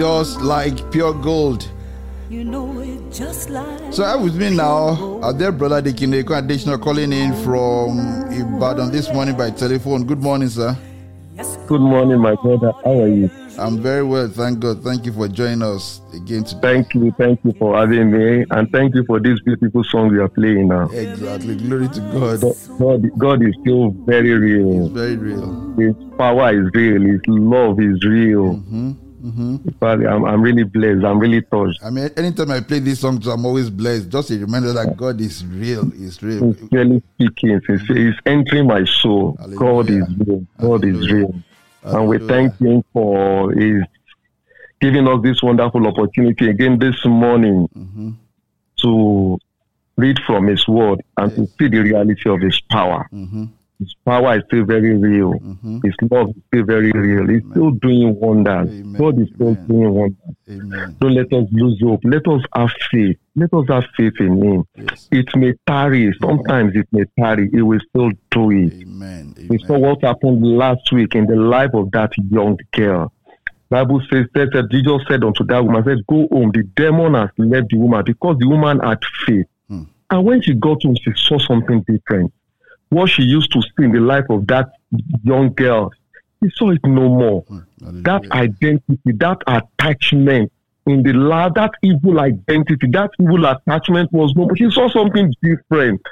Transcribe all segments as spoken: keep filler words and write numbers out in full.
just like pure gold. You know it just like. So I'm with me now, our dear brother Dikineko Additional calling in from Ibadan this morning by telephone. Good morning, sir. Good morning, my brother. How are you? I'm very well, thank God. Thank you for joining us again today. Thank you, thank you for having me, and thank you for this beautiful song you are playing now. Exactly, glory to God. God, God is still very real. It's very real. His power is real. His love is real. Mm-hmm. Mm-hmm. I'm, I'm really blessed. I'm really touched. I mean, anytime I play these songs, I'm always blessed. Just a reminder that God is real. He's real. He's really speaking. He's, he's entering my soul. Hallelujah. God is real. God Hallelujah. is real. Hallelujah. And we thank Him for His giving us this wonderful opportunity again this morning mm-hmm. to read from His Word and yes. to see the reality of His power. Mm-hmm. His power is still very real. Mm-hmm. His love is still very real. He's Amen. Still doing wonders. Amen. God is still Amen. doing wonders. Amen. Don't let us lose hope. Let us have faith. Let us have faith in Him. Yes. It may tarry. Sometimes it may tarry. He will still do it. Amen. Amen. We saw what happened last week in the life of that young girl. Bible says that Jesus said unto that woman, said, go home. The demon has left the woman because the woman had faith. Hmm. And when she got home, she saw something different. What she used to see in the life of that young girl, she saw it no more. Hmm. That identity, that attachment in the life, that evil identity, that evil attachment was no more. She saw something different.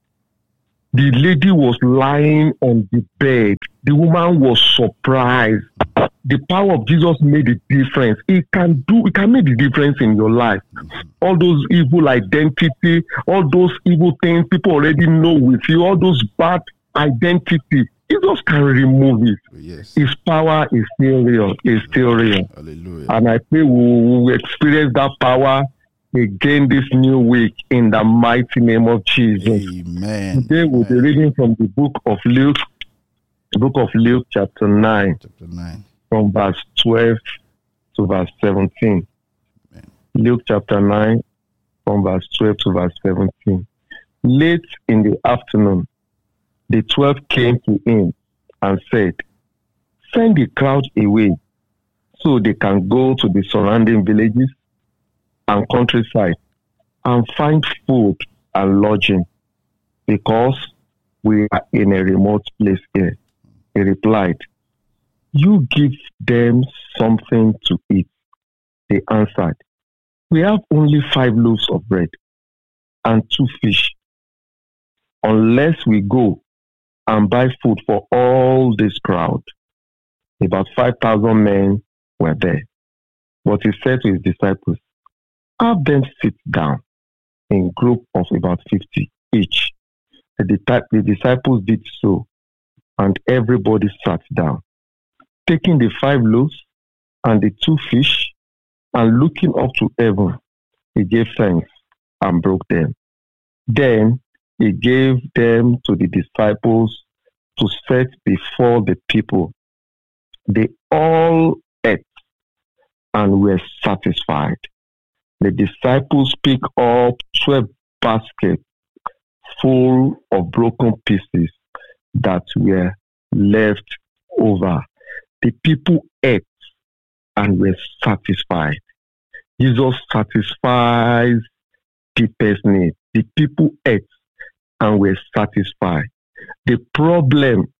The lady was lying on the bed. The woman was surprised. The power of Jesus made a difference. It can do, it can make the difference in your life. All those evil identity, all those evil things people already know with you, all those bad identity, Jesus can remove it. Yes. His power is still real. It's still real. Hallelujah. And I pray we will experience that power again this new week in the mighty name of Jesus. Amen. Today we'll Amen. be reading from the book of Luke, the book of Luke chapter nine. Chapter nine. From verse twelve to verse seventeen. Amen. Luke chapter nine, from verse twelve to verse seventeen. Late in the afternoon, the twelve came to him and said, send the crowd away so they can go to the surrounding villages and countryside and find food and lodging, because we are in a remote place here. He replied, you give them something to eat. They answered, we have only five loaves of bread and two fish. Unless we go and buy food for all this crowd. About five thousand men were there. But he said to his disciples, have them sit down in a group of about fifty each. The, the disciples did so, and everybody sat down. Taking the five loaves and the two fish, and looking up to heaven, he gave thanks and broke them. Then he gave them to the disciples to set before the people. They all ate and were satisfied. The disciples picked up twelve baskets full of broken pieces that were left over. The people ate and were satisfied. Jesus satisfies people's needs. The people ate and were satisfied. The problem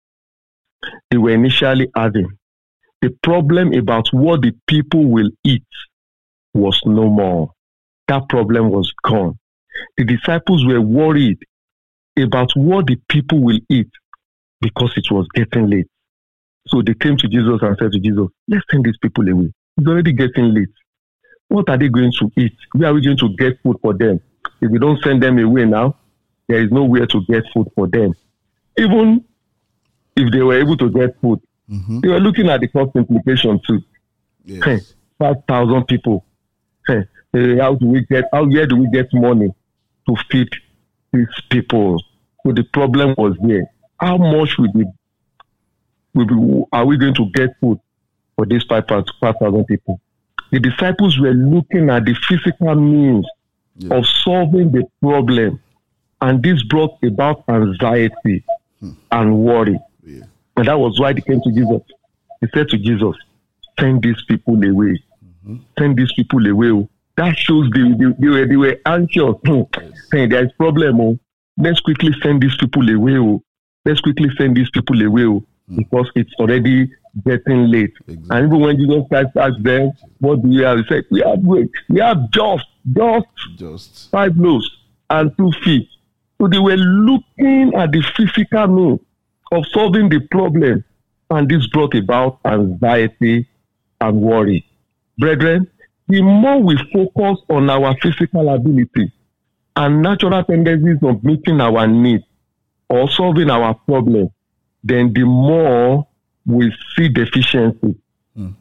they were initially having, the problem about what the people will eat was no more. That problem was gone. The disciples were worried about what the people will eat because it was getting late. So they came to Jesus and said to Jesus, let's send these people away. It's already getting late. What are they going to eat? Where are we going to get food for them? If we don't send them away now, there is nowhere to get food for them. Even if they were able to get food, mm-hmm. they were looking at the cost implication too. Yes. Hey, five thousand people. Hey, how do we get, how, where do we get money to feed these people? So the problem was there. How much will be, will be, are we going to get food for these five thousand people? The disciples were looking at the physical means yeah. of solving the problem, and this brought about anxiety hmm. and worry. Yeah. And that was why they came to Jesus. He said to Jesus, send these people away. Hmm. mm-hmm. send these people away. Oh. That shows they, they, they, were, they were anxious, yes. saying there is problem. Oh. Let's quickly send these people away. Oh. Let's quickly send these people away oh, mm. because it's already getting late. Exactly. And even when Jesus Christ asked them, what do we have? He said, we have wait, we have just, just, just five loaves and two fish. So they were looking at the physical means of solving the problem, and this brought about anxiety and worry. Brethren, the more we focus on our physical ability and natural tendencies of meeting our needs or solving our problem, then the more we see deficiency. Mm.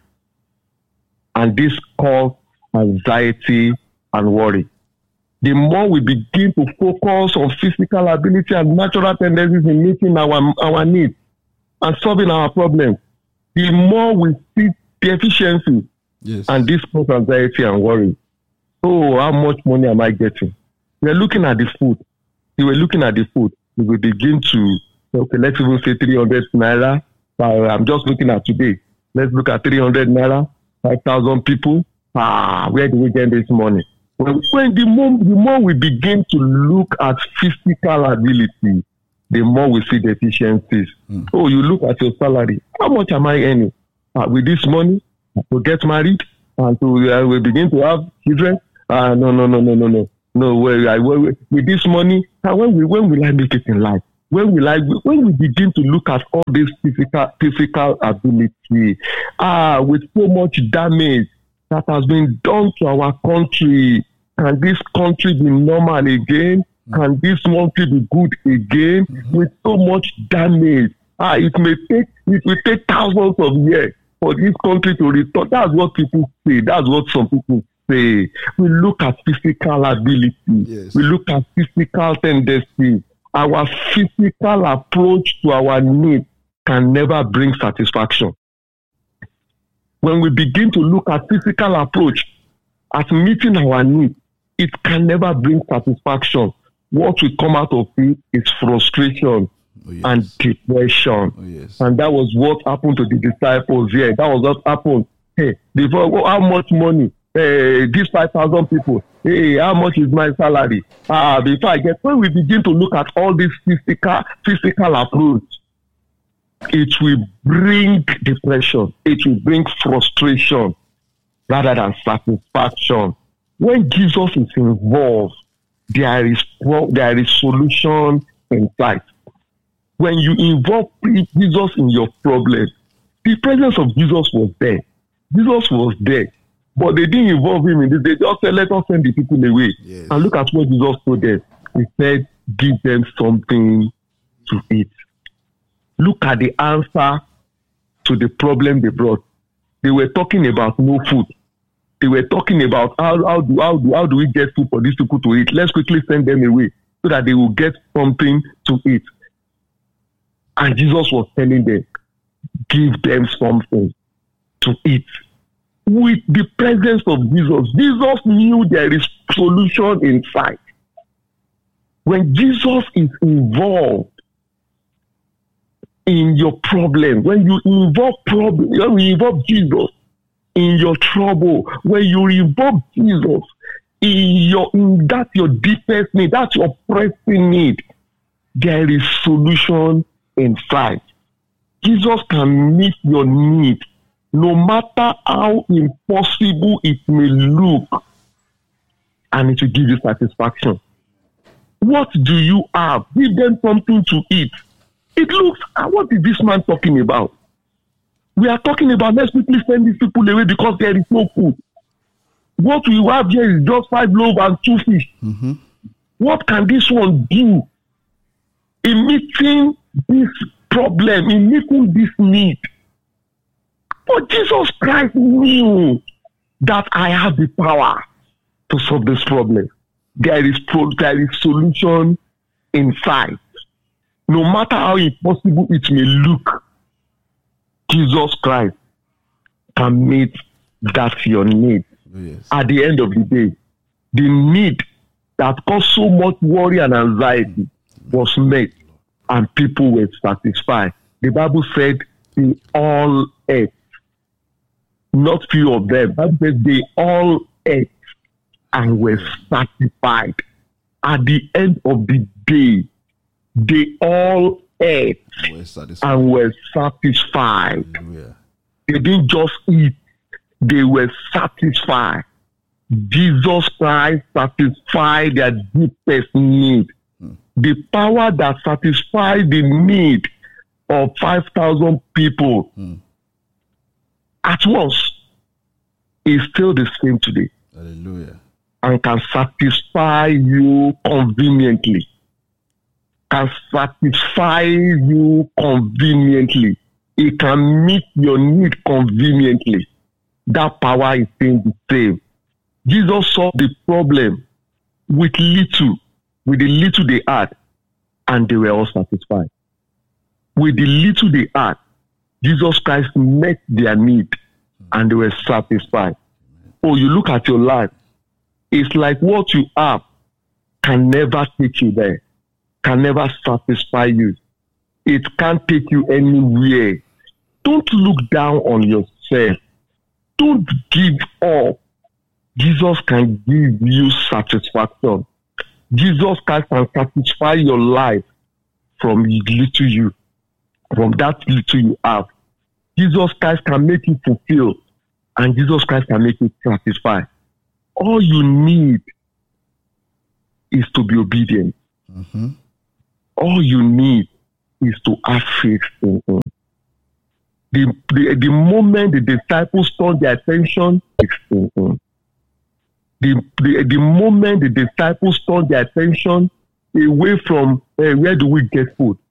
And this causes anxiety and worry. The more we begin to focus on physical ability and natural tendencies in meeting our, our needs and solving our problems, the more we see deficiency. Yes. And this causes anxiety and worry. Oh, how much money am I getting? We're looking at the food. We were looking at the food. We will begin to, okay, let's even say three hundred naira. Uh, I'm just looking at today. Let's look at three hundred naira, five thousand people. Ah, where do we get this money? When, when the, more, the more we begin to look at physical ability, the more we see deficiencies. Mm. Oh, you look at your salary. How much am I earning? Uh, with this money, to get married and to uh, we begin to have children? Uh, no, no, no, no, no, no. No, well, I, well, with this money, when we when will I make it in life? When will I when we begin to look at all this physical physical ability, ah, with so much damage that has been done to our country, can this country be normal again? Can this country be good again? Mm-hmm. With so much damage, ah, it may take it will take thousands of years for this country to return. That's what people say. That's what some people say. Say, we look at physical ability, yes. we look at physical tendencies. Our physical approach to our needs can never bring satisfaction. When we begin to look at physical approach at meeting our needs, it can never bring satisfaction. What will come out of it is frustration oh, yes. and depression. Oh, yes. And that was what happened to the disciples here. That was what happened. Hey, before, how much money? Hey, these five thousand people, hey, how much is my salary? Ah, before I get, when we begin to look at all this physical, physical approach, it will bring depression. It will bring frustration rather than satisfaction. When Jesus is involved, there is, there is solution in sight. When you involve Jesus in your problem, the presence of Jesus was there. Jesus was there. But they didn't involve him in this. They just said, let us send the people away. Yes. And look at what Jesus told them. He said, give them something to eat. Look at the answer to the problem they brought. They were talking about no food. They were talking about how, how, do, how, do, how do we get food for these people to eat? Let's quickly send them away so that they will get something to eat. And Jesus was telling them, give them something to eat. With the presence of Jesus, Jesus knew there is solution in sight. When Jesus is involved in your problem, when you involve problem, when you involve Jesus in your trouble, when you involve Jesus in your in that your deepest need, that's your pressing need, there is solution in sight. Jesus can meet your need. No matter how impossible it may look, and it will give you satisfaction. What do you have? Give them something to eat. It looks, what is this man talking about? We are talking about, let's quickly send these people away because there is no food. What we have here is just five loaves and two fish. Mm-hmm. What can this one do in meeting this problem, in meeting this need? But Jesus Christ knew that I have the power to solve this problem. There is pro- there is solution in sight. No matter how impossible it may look, Jesus Christ can meet that your need. Yes. At the end of the day, the need that caused so much worry and anxiety was met, and people were satisfied. The Bible said, "In all ate." not few of them. That says they all ate and were satisfied. At the end of the day, they all ate and were satisfied. Hallelujah. They didn't just eat, they were satisfied. Jesus Christ satisfied their deepest need. Hmm. The power that satisfied the need of five thousand people hmm. at once is still the same today. Hallelujah. And can satisfy you conveniently. Can satisfy you conveniently. It can meet your need conveniently. That power is still the same. Jesus solved the problem with little, with the little they had, and they were all satisfied. With the little they had, Jesus Christ met their need, and they were satisfied. Oh, you look at your life, it's like what you have can never take you there, can never satisfy you. It can't take you anywhere. Don't look down on yourself. Don't give up. Jesus can give you satisfaction. Jesus Christ can satisfy your life from little you, from that little you have. Jesus Christ can make you fulfill, and Jesus Christ can make you satisfied. All you need is to be obedient. Mm-hmm. All you need is to have faith in Him. The, the, the moment the disciples turned their attention, it's in Him. The, the, the moment the disciples turned their attention away from uh, where do we get food,